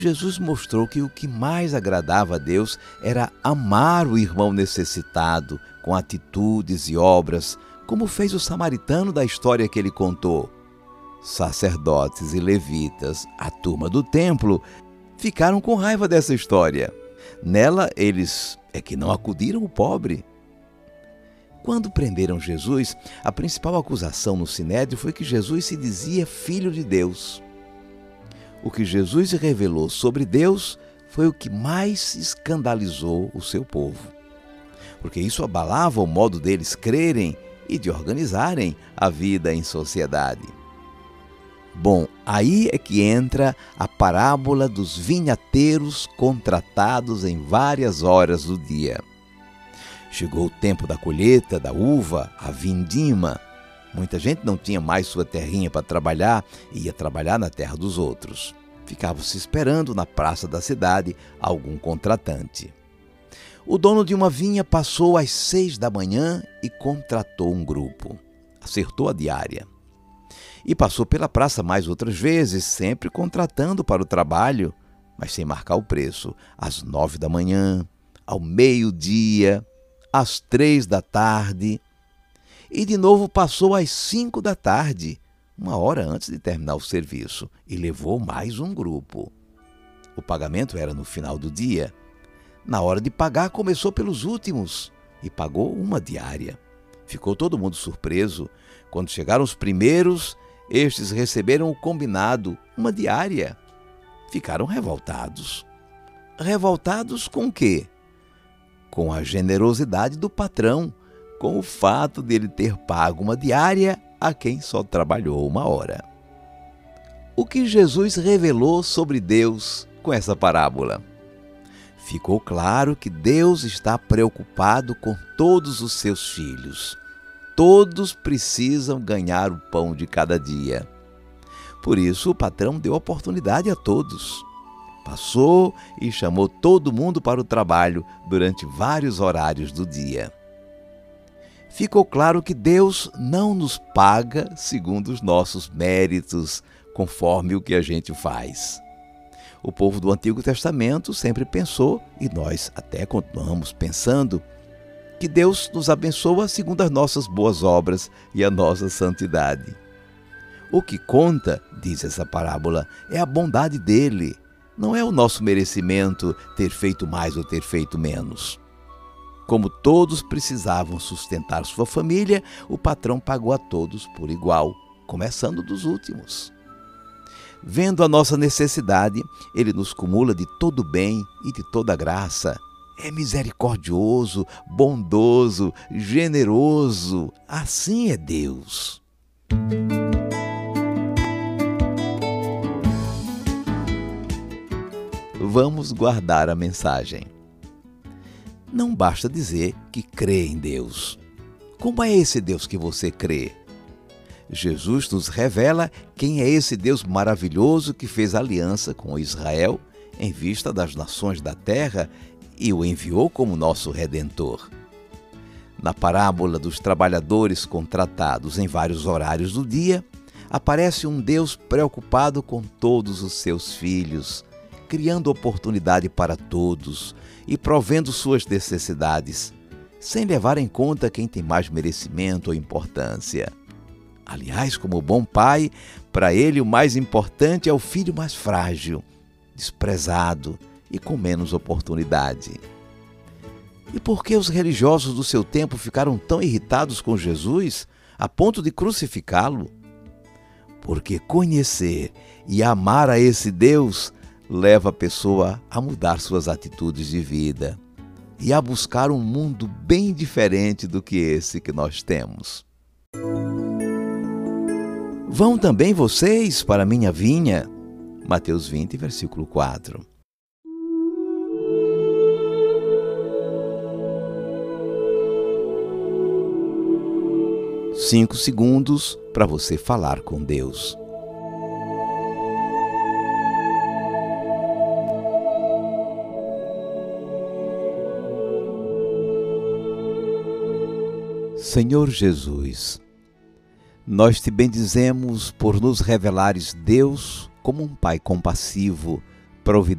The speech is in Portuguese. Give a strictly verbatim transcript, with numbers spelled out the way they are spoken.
Jesus mostrou que o que mais agradava a Deus era amar o irmão necessitado com atitudes e obras, como fez o samaritano da história que ele contou. Sacerdotes e levitas, a turma do templo, ficaram com raiva dessa história. Nela, eles é que não acudiram o pobre. Quando prenderam Jesus, a principal acusação no Sinédrio foi que Jesus se dizia filho de Deus. O que Jesus revelou sobre Deus foi o que mais escandalizou o seu povo, porque isso abalava o modo deles crerem e de organizarem a vida em sociedade. Bom, aí é que entra a parábola dos vinhateiros contratados em várias horas do dia. Chegou o tempo da colheita, da uva, a vindima. Muita gente não tinha mais sua terrinha para trabalhar e ia trabalhar na terra dos outros. Ficava-se esperando na praça da cidade algum contratante. O dono de uma vinha passou às seis da manhã e contratou um grupo. Acertou a diária. E passou pela praça mais outras vezes, sempre contratando para o trabalho, mas sem marcar o preço, às nove da manhã, ao meio-dia, às três da tarde. E de novo passou às cinco da tarde, uma hora antes de terminar o serviço, e levou mais um grupo. O pagamento era no final do dia. Na hora de pagar, começou pelos últimos e pagou uma diária. Ficou todo mundo surpreso. Quando chegaram os primeiros, estes receberam o combinado, uma diária. Ficaram revoltados. Revoltados com o quê? Com a generosidade do patrão, com o fato de ele ter pago uma diária a quem só trabalhou uma hora. O que Jesus revelou sobre Deus com essa parábola? Ficou claro que Deus está preocupado com todos os seus filhos. Todos precisam ganhar o pão de cada dia. Por isso, o patrão deu oportunidade a todos. Passou e chamou todo mundo para o trabalho durante vários horários do dia. Ficou claro que Deus não nos paga segundo os nossos méritos, conforme o que a gente faz. O povo do Antigo Testamento sempre pensou, e nós até continuamos pensando, que Deus nos abençoa segundo as nossas boas obras e a nossa santidade. O que conta, diz essa parábola, é a bondade dele. Não é o nosso merecimento ter feito mais ou ter feito menos. Como todos precisavam sustentar sua família, o patrão pagou a todos por igual, começando dos últimos. Vendo a nossa necessidade, ele nos cumula de todo bem e de toda graça. É misericordioso, bondoso, generoso. Assim é Deus. Vamos guardar a mensagem. Não basta dizer que crê em Deus. Como é esse Deus que você crê? Jesus nos revela quem é esse Deus maravilhoso que fez aliança com Israel em vista das nações da terra e o enviou como nosso Redentor. Na parábola dos trabalhadores contratados em vários horários do dia, aparece um Deus preocupado com todos os seus filhos, criando oportunidade para todos e provendo suas necessidades, sem levar em conta quem tem mais merecimento ou importância. Aliás, como bom pai, para ele o mais importante é o filho mais frágil, desprezado e com menos oportunidade. E por que os religiosos do seu tempo ficaram tão irritados com Jesus a ponto de crucificá-lo? Porque conhecer e amar a esse Deus leva a pessoa a mudar suas atitudes de vida e a buscar um mundo bem diferente do que esse que nós temos. Vão também vocês para a minha vinha. Mateus vinte, versículo quatro. Cinco segundos para você falar com Deus. Senhor Jesus, nós te bendizemos por nos revelares Deus como um Pai compassivo, providência